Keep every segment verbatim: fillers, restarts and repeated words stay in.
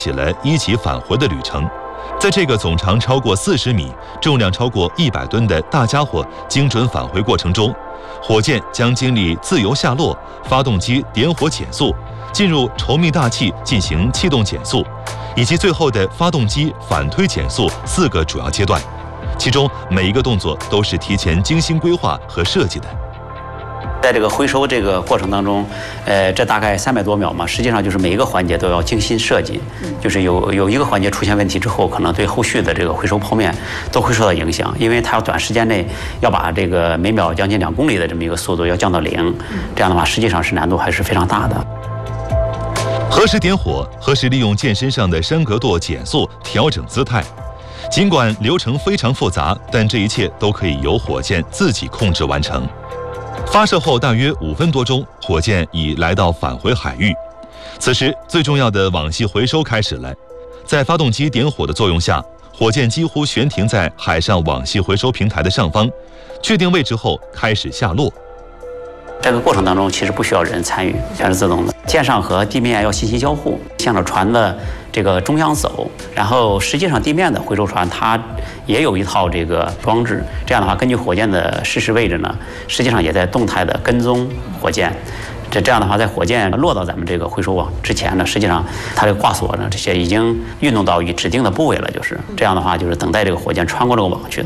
起了一起返回的旅程。在这个总长超过四十米、重量超过一百吨的大家伙精准返回过程中，火箭将经历自由下落、发动机点火减速、进入稠密大气进行气动减速，以及最后的发动机反推减速四个主要阶段。其中每一个动作都是提前精心规划和设计的。 在这个回收这个过程当中，呃，这大概三百多秒嘛，实际上就是每一个环节都要精心设计，就是有有一个环节出现问题之后，可能对后续的这个回收剖面都会受到影响，因为它要短时间内要把这个每秒将近两公里的这么一个速度要降到零，这样的话实际上是难度还是非常大的。 何时点火，何时利用舰身上的山格舵减速调整姿态，尽管流程非常复杂，但这一切都可以由火箭自己控制完成。发射后大约五分多钟，火箭已来到返回海域。此时，最重要的网系回收开始了。在发动机点火的作用下，火箭几乎悬停在海上网系回收平台的上方，确定位置后开始下落。 这个过程当中其实不需要人参与，全是自动的。舰上和地面要信息交互，向着船的这个中央走。然后实际上地面的回收船它也有一套这个装置，这样的话根据火箭的实时位置呢，实际上也在动态的跟踪火箭。这这样的话，在火箭落到咱们这个回收网之前呢，实际上它这个挂锁呢这些已经运动到与指定的部位了，就是这样的话，就是等待这个火箭穿过这个网去呢。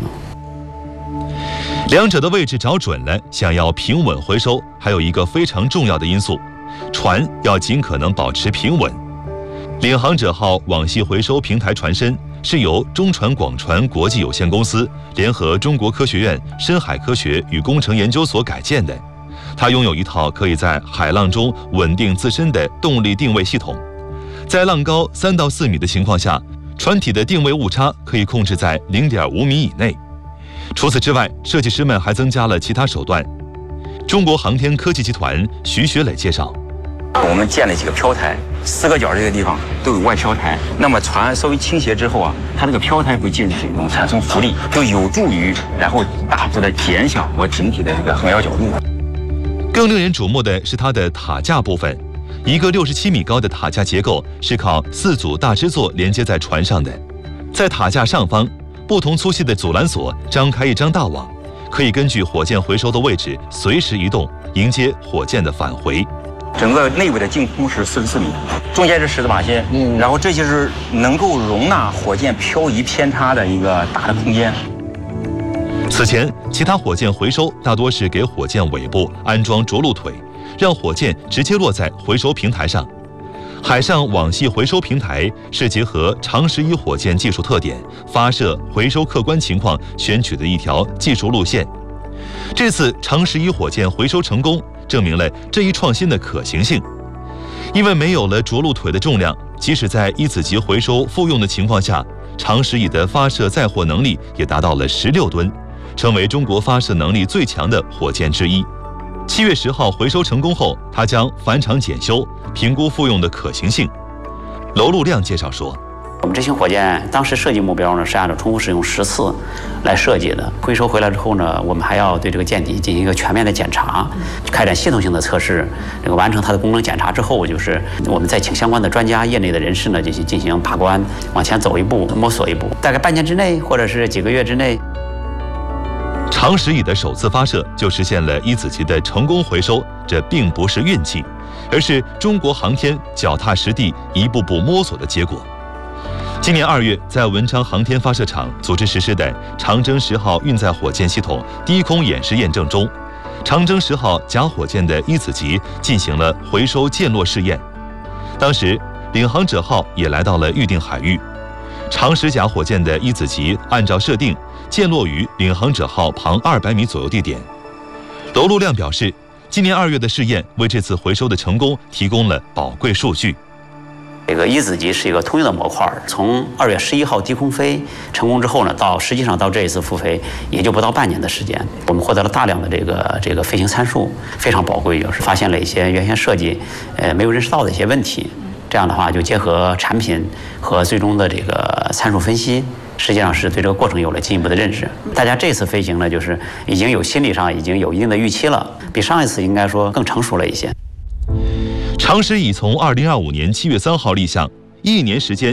两者的位置找准了，想要平稳回收，还有一个非常重要的因素，船要尽可能保持平稳。领航者号网系回收平台船身是由中船广船国际有限公司联合中国科学院深海科学与工程研究所改建的，它拥有一套可以在海浪中稳定自身的动力定位系统。在浪高三到四米的情况下，船体的定位误差可以控制在 零点五米以内。除此之外，设计师们还增加了其他手段。中国航天科技集团徐学磊介绍， 我们建了几个漂台，四个角这个地方都有外漂台。那么船稍微倾斜之后啊，它这个漂台会进入水中产生浮力，就有助于然后大幅的减小我整体的这个横摇角度。 更令人瞩目的是它的塔架部分，一个六十七米高的塔架结构是靠四组大支座连接在船上的，在塔架上方，不同粗细的阻拦索张开一张大网，可以根据火箭回收的位置随时移动，迎接火箭的返回。 整个内部的净空是四十四米，中间是十字马线，嗯，然后这就是能够容纳火箭漂移偏差的一个大的空间。 此前，其他火箭回收大多是给火箭尾部安装着陆腿，让火箭直接落在回收平台上。海上网系回收平台是结合长十一火箭技术特点、发射、回收客观情况选取的一条技术路线。这次长十一火箭回收成功，证明了这一创新的可行性。因为没有了着陆腿的重量，即使在一子级回收复用的情况下，长十一的发射载货能力也达到了十六吨，成为中国发射能力最强的火箭之一。七月十号回收成功后，它将返厂检修，评估复用的可行性。娄路亮介绍说， 我们这型火箭当时设计目标呢是按照重复使用十次来设计的。回收回来之后呢，我们还要对这个舰体进行一个全面的检查，开展系统性的测试。这个完成它的功能检查之后，就是我们再请相关的专家、业内的人士呢进行进行把关，往前走一步，摸索一步。大概半年之内，或者是几个月之内。 长十一的首次发射就实现了一子级的成功回收，这并不是运气，而是中国航天脚踏实地、一步步摸索的结果。今年二月，在文昌航天发射场组织实施的长征十号运载火箭系统低空演示验证中，长征十号甲火箭的一子级进行了回收降落试验。当时，领航者号也来到了预定海域。长十甲火箭的一子级按照设定降落于领航者号旁二百米左右地点。娄路亮表示，今年二月的试验为这次回收的成功提供了宝贵数据。 这个一子级是一个通用的模块，从二月十一号低空飞成功之后呢，到实际上到这一次复飞也就不到半年的时间，我们获得了大量的这个这个飞行参数，非常宝贵，就是发现了一些原先设计呃没有认识到的一些问题。这样的话，就结合产品和最终的这个参数分析，实际上是对这个过程有了进一步的认识。大家这次飞行呢，就是已经有心理上已经有一定的预期了，比上一次应该说更成熟了一些。 长十乙从二零二五年七月三号立项，一年时间